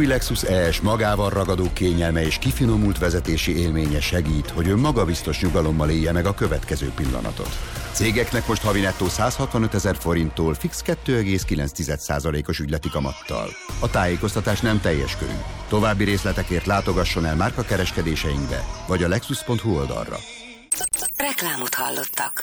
Lexus ES magával ragadó kényelme és kifinomult vezetési élménye segít, hogy ön magabiztos nyugalommal élje meg a következő pillanatot. Cégeknek most havi nettó 165 000 forinttól fix 2,9%-os ügyleti kamattal. A tájékoztatás nem teljes körű. További részletekért látogasson el márkakereskedéseinkbe, vagy a lexus.hu oldalra. Reklámot hallottak.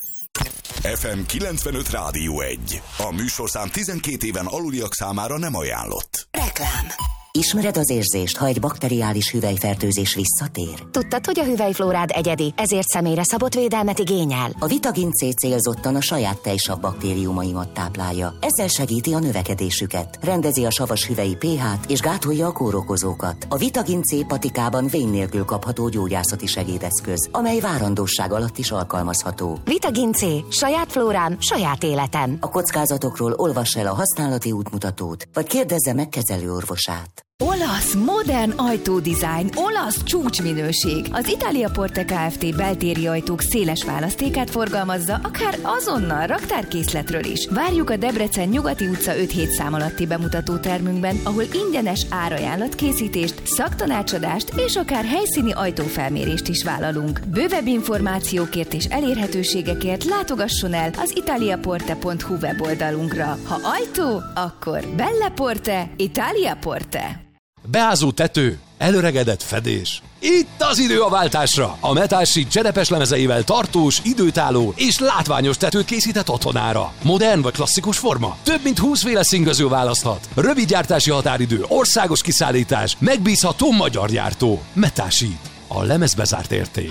FM 95 Rádió 1. A műsorszám 12 éven aluliak számára nem ajánlott. Reklám. Ismered az érzést, ha egy bakteriális hüvelyfertőzés visszatér? Tudtad, hogy a hüvelyflórád egyedi, ezért személyre szabott védelmet igényel? A Vitagin C célzottan a saját tejsav baktériumaimat táplálja. Ezzel segíti a növekedésüket, rendezi a savas hüvelyi pH-t és gátolja a kórokozókat. A Vitagin C patikában vén nélkül kapható gyógyászati segédeszköz, amely várandóság alatt is alkalmazható. Vitagin C. Saját flórám, saját életem. A kockázatokról olvass el a használati útmutatót, vagy kérdezze meg kezelőorvosát. Olasz, modern ajtódizájn, olasz csúcsminőség. Az Italia Porte Kft. Beltéri ajtók széles választékát forgalmazza, akár azonnal raktárkészletről is. Várjuk a Debrecen Nyugati utca 5-7 szám alatti bemutató termünkben, ahol ingyenes árajánlatkészítést, szaktanácsadást és akár helyszíni ajtófelmérést is vállalunk. Bővebb információkért és elérhetőségekért látogasson el az italiaporte.hu weboldalunkra. Ha ajtó, akkor Belle Porte, Italia Porte. Beázó tető, előregedett fedés. Itt az idő a váltásra! A Metalsheet cserepes lemezeivel tartós, időtálló és látványos tetőt készített otthonára. Modern vagy klasszikus forma? Több mint 20 féle színgaző választhat. Rövid gyártási határidő, országos kiszállítás, megbízható magyar gyártó. Metalsheet. A lemezbezárt érték.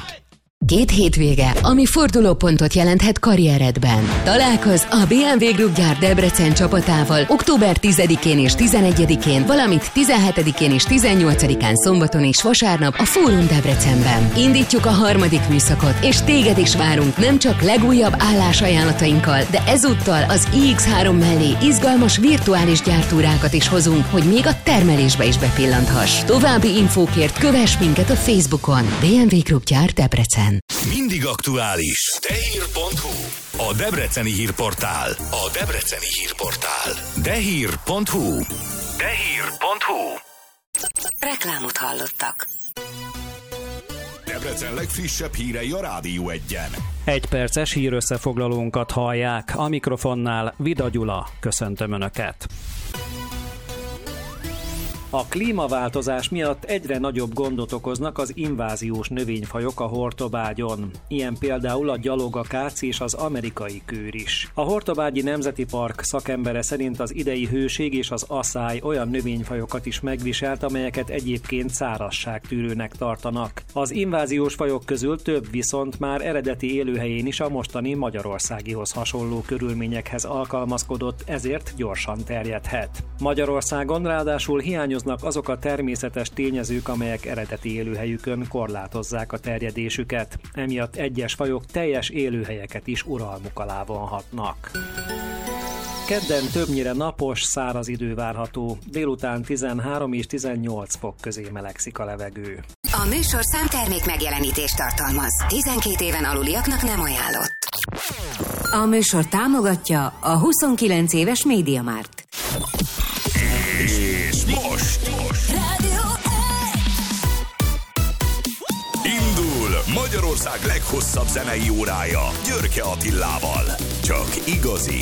2 hétvége, ami fordulópontot jelenthet karrieredben. Találkozz a BMW Group gyár Debrecen csapatával október 10-én és 11-én, valamint 17-én és 18-án szombaton és vasárnap a Fórum Debrecenben. Indítjuk a 3. műszakot, és téged is várunk nem csak legújabb állásajánlatainkkal, de ezúttal az iX3 mellé izgalmas virtuális gyártúrákat is hozunk, hogy még a termelésbe is bepillanthass. További infókért kövess minket a Facebookon. BMW Group gyár Debrecen. Mindig aktuális. Tehír.hu. A debreceni hírportál. A debreceni hírportál. Tehír.hu. Tehír.hu. Reklámot hallottak. Debrecen legfrissebb hírei a Rádió 1-en. 1 perces hírösszefoglalónkat hallják. A mikrofonnál Vida Gyula. Köszöntöm Önöket. A klímaváltozás miatt egyre nagyobb gondot okoznak az inváziós növényfajok a Hortobágyon. Ilyen például a gyalogakác és az amerikai kőr is. A Hortobágyi Nemzeti Park szakembere szerint az idei hőség és az aszály olyan növényfajokat is megviselt, amelyeket egyébként szárazságtűrőnek tartanak. Az inváziós fajok közül több viszont már eredeti élőhelyén is a mostani magyarországihoz hasonló körülményekhez alkalmazkodott, ezért gyorsan terjedhet. Magyarországon ráadásul hiányoznak azok a természetes tényezők, amelyek eredeti élőhelyükön korlátozzák a terjedésüket. Emiatt egyes fajok teljes élőhelyeket is uralmuk alá vonhatnak. Kedden többnyire napos, száraz idő várható. Délután 13 és 18 fok közé melegszik a levegő. A műsorszám termék megjelenítést tartalmaz. 12 éven aluliaknak nem ajánlott. A műsor támogatja a 29 éves MediaMarkt. És most indul Magyarország leghosszabb zenei órája Györke Attilával. Csak igazi